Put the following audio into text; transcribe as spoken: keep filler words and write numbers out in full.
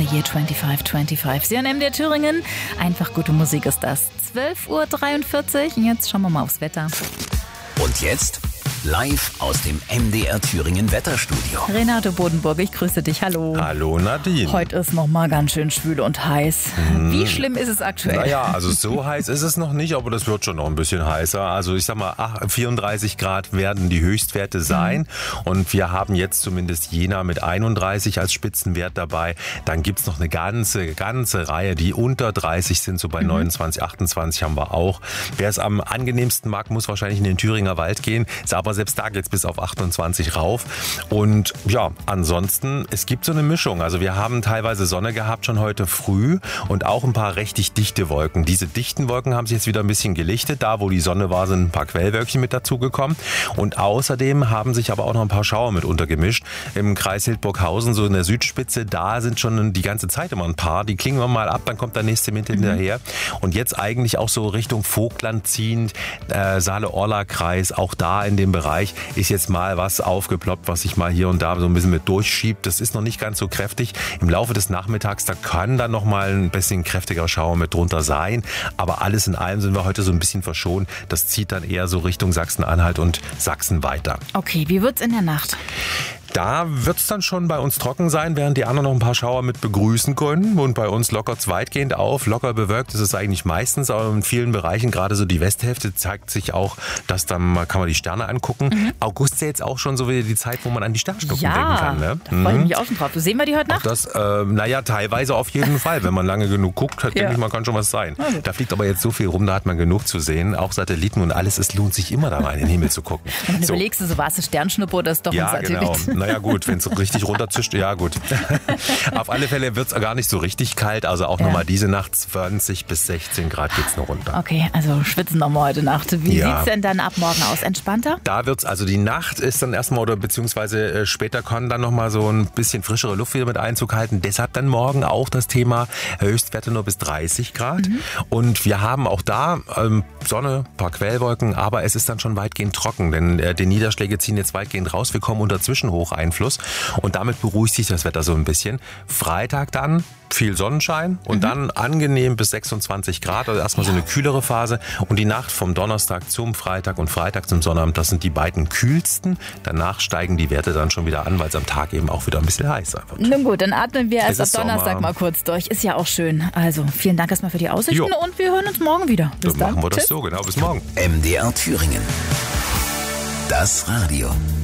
Year fünfundzwanzig fünfundzwanzig. Sie hören M D R Thüringen. Einfach gute Musik ist das. zwölf Uhr dreiundvierzig. Und jetzt schauen wir mal aufs Wetter. Und jetzt live aus dem M D R Thüringen Wetterstudio. Renate Bodenburg, ich grüße dich. Hallo. Hallo Nadine. Heute ist noch mal ganz schön schwül und heiß. Hm. Wie schlimm ist es aktuell? Naja, also so heiß ist es noch nicht, aber das wird schon noch ein bisschen heißer. Also ich sag mal, vierunddreißig Grad werden die Höchstwerte sein. Mhm. Und wir haben jetzt zumindest Jena mit einunddreißig als Spitzenwert dabei. Dann gibt's noch eine ganze, ganze Reihe, die unter dreißig sind. So bei mhm. neunundzwanzig, achtundzwanzig haben wir auch. Wer es am angenehmsten mag, muss wahrscheinlich in den Thüringer Wald gehen. Ist aber selbst da geht's bis auf achtundzwanzig rauf. Und ja, ansonsten, es gibt so eine Mischung. Also wir haben teilweise Sonne gehabt schon heute früh und auch ein paar richtig dichte Wolken. Diese dichten Wolken haben sich jetzt wieder ein bisschen gelichtet. Da, wo die Sonne war, sind ein paar Quellwölkchen mit dazugekommen. Und außerdem haben sich aber auch noch ein paar Schauer mit untergemischt. Im Kreis Hildburghausen, so in der Südspitze, da sind schon die ganze Zeit immer ein paar. Die klingen wir mal ab, dann kommt der nächste mit hinterher. Und jetzt eigentlich auch so Richtung Vogtland ziehend, äh, Saale-Orla-Kreis, auch da in dem Bereich ist jetzt mal was aufgeploppt, was sich mal hier und da so ein bisschen mit durchschiebt. Das ist noch nicht ganz so kräftig. Im Laufe des Nachmittags, da kann dann noch mal ein bisschen kräftiger Schauer mit drunter sein. Aber alles in allem sind wir heute so ein bisschen verschont. Das zieht dann eher so Richtung Sachsen-Anhalt und Sachsen weiter. Okay, wie wird's in der Nacht? Da wird es dann schon bei uns trocken sein, während die anderen noch ein paar Schauer mit begrüßen können. Und bei uns lockert es weitgehend auf. Locker bewölkt ist es eigentlich meistens, aber in vielen Bereichen, gerade so die Westhälfte, zeigt sich auch, dass dann kann man die Sterne angucken. Mhm. August ist ja jetzt auch schon so wieder die Zeit, wo man an die Sternschnuppen ja, denken kann. Ne? Da freue ich mich auch schon drauf. Sehen wir die heute Nacht? Auch das, äh, naja, teilweise auf jeden Fall. Wenn man lange genug guckt, ja. denke ich, man kann schon was sein. Also. Da fliegt aber jetzt so viel rum, da hat man genug zu sehen. Auch Satelliten und alles. Es lohnt sich immer da rein, in den Himmel zu gucken. Und dann so. überlegst du, so war es eine Sternschnuppe oder ist doch ja, ein Satellit? Genau. Naja gut, wenn es richtig runterzischt, ja gut. Auf alle Fälle wird es gar nicht so richtig kalt, also auch ja. nochmal diese Nacht zwanzig bis sechzehn Grad geht's noch runter. Okay, also schwitzen nochmal heute Nacht. Wie ja. sieht's denn dann ab morgen aus? Entspannter? Da wird's, also die Nacht ist dann erstmal oder beziehungsweise äh, später kann dann nochmal so ein bisschen frischere Luft wieder mit Einzug halten. Deshalb dann morgen auch das Thema Höchstwerte nur bis dreißig Grad. Mhm. Und wir haben auch da ähm, Sonne, ein paar Quellwolken, aber es ist dann schon weitgehend trocken, denn äh, die Niederschläge ziehen jetzt weitgehend raus. Wir kommen unter Zwischenhocheinfluss. Und damit beruhigt sich das Wetter so ein bisschen. Freitag dann viel Sonnenschein und mhm. dann angenehm bis sechsundzwanzig Grad, also erstmal ja. so eine kühlere Phase. Und die Nacht vom Donnerstag zum Freitag und Freitag zum Sonnabend, das sind die beiden kühlsten. Danach steigen die Werte dann schon wieder an, weil es am Tag eben auch wieder ein bisschen heißer wird. Nun gut, dann atmen wir erst ab Donnerstag Sommer. mal kurz durch. Ist ja auch schön. Also vielen Dank erstmal für die Aussichten jo. und wir hören uns morgen wieder. Bis dann. dann Machen wir Tschüss. das so, genau. Bis morgen. M D R Thüringen. Das Radio.